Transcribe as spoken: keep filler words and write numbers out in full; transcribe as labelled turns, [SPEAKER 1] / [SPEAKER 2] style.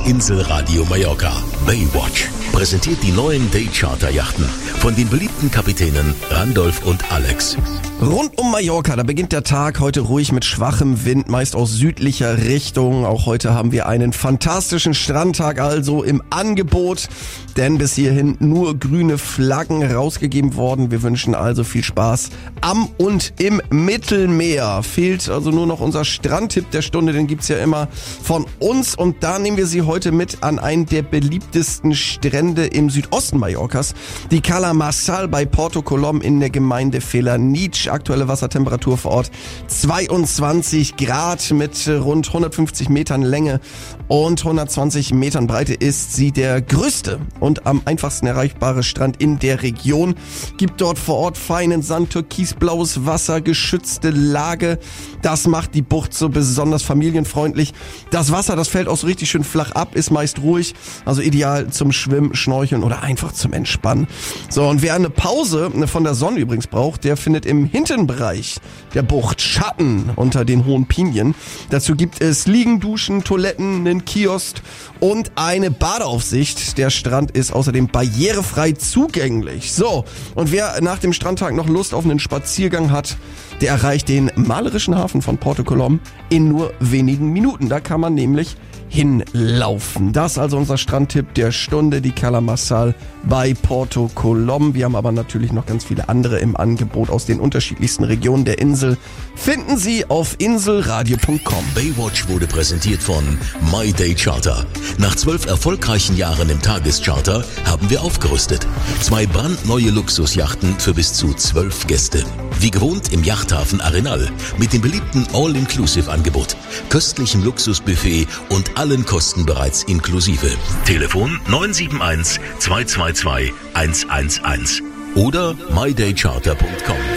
[SPEAKER 1] Inselradio Mallorca. Baywatch präsentiert die neuen Day-Charter-Yachten von den beliebten Kapitänen Randolph und Alex.
[SPEAKER 2] Rund um Mallorca, da beginnt der Tag heute ruhig mit schwachem Wind, meist aus südlicher Richtung. Auch heute haben wir einen fantastischen Strandtag also im Angebot, denn bis hierhin nur grüne Flaggen rausgegeben worden. Wir wünschen also viel Spaß am und im Mittelmeer. Fehlt also nur noch unser Strandtipp der Stunde, den gibt's ja immer von uns. Und da nehmen wir Sie heute mit an einen der beliebtesten Strände im Südosten Mallorcas, die Cala Marçal bei Porto Colom in der Gemeinde Felanitx. Aktuelle Wassertemperatur vor Ort zweiundzwanzig Grad mit rund hundertfünfzig Metern Länge und hundertzwanzig Metern Breite ist sie der größte und am einfachsten erreichbare Strand in der Region. Gibt dort vor Ort feinen Sand, türkisblaues Wasser, geschützte Lage. Das macht die Bucht so besonders familienfreundlich. Das Wasser, das fällt auch so richtig schön flach ab, ist meist ruhig, also ideal zum Schwimmen, Schnorcheln oder einfach zum Entspannen. So, und wer eine Pause von der Sonne übrigens braucht, der findet im Hinterbereich der Bucht Schatten unter den hohen Pinien. Dazu gibt es Liegen, Duschen, Toiletten, einen Kiosk und eine Badeaufsicht. Der Strand ist außerdem barrierefrei zugänglich. So, und wer nach dem Strandtag noch Lust auf einen Spaziergang hat, der erreicht den malerischen Hafen von Porto Colom in nur wenigen Minuten. Da kann man nämlich hinlaufen. Das ist also unser Strandtipp der Stunde, die Cala Marçal bei Porto Colom. Wir haben aber natürlich noch ganz viele andere im Angebot aus den unterschiedlichsten Regionen der Insel. Finden Sie auf inselradio punkt com.
[SPEAKER 1] Baywatch wurde präsentiert von My Day Charter. Nach zwölf erfolgreichen Jahren im Tagescharter haben wir aufgerüstet. Zwei brandneue Luxusjachten für bis zu zwölf Gäste. Wie gewohnt im Yachthafen Arenal mit dem beliebten All-Inclusive-Angebot, köstlichem Luxusbuffet und allen Kosten bereits inklusive. Telefon neun sieben eins zwei zwei zwei eins eins eins oder my day charter punkt com.